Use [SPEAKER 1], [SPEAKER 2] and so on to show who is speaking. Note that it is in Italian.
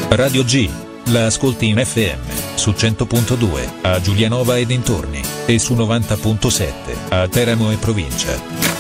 [SPEAKER 1] Radio G. La ascolti in FM, su 100.2, a Giulianova e dintorni, e su 90.7, a Teramo e provincia.